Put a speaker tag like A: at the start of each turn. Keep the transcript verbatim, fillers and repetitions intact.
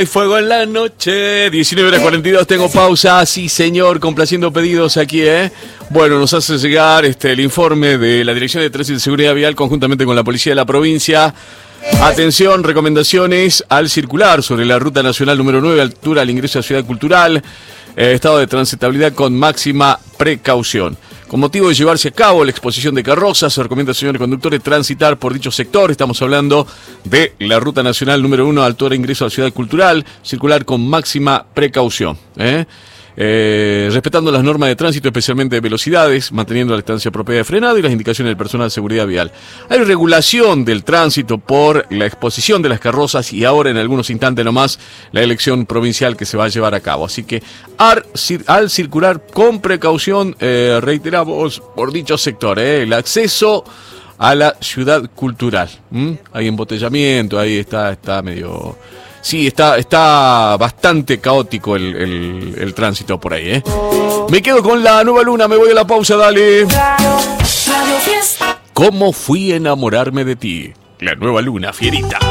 A: Fuego en la noche, diecinueve horas cuarenta y dos, tengo pausa, sí señor, complaciendo pedidos aquí, ¿eh? Bueno, nos hace llegar este el informe de la Dirección de Tránsito y Seguridad Vial conjuntamente con la Policía de la Provincia. Atención, recomendaciones al circular sobre la Ruta Nacional número nueve, altura al ingreso a Ciudad Cultural, eh, estado de transitabilidad con máxima precaución. Con motivo de llevarse a cabo la exposición de carrozas, se recomienda, señores conductores, transitar por dicho sector. Estamos hablando de la Ruta Nacional número uno, altura ingreso a la Ciudad Cultural, circular con máxima precaución. ¿eh? Eh, respetando las normas de tránsito, especialmente de velocidades, manteniendo la distancia apropiada de frenado y las indicaciones del personal de seguridad vial. Hay regulación del tránsito por la exposición de las carrozas y ahora en algunos instantes nomás la elección provincial que se va a llevar a cabo. Así que al, al circular con precaución, eh, reiteramos por dicho sector, eh, el acceso a la ciudad cultural. ¿Mm? Hay embotellamiento, ahí está, está medio... Sí, está, está bastante caótico el, el, el tránsito por ahí, ¿eh? Me quedo con la nueva luna, me voy a la pausa, dale. ¿Cómo fui a enamorarme de ti? La nueva luna, fierita.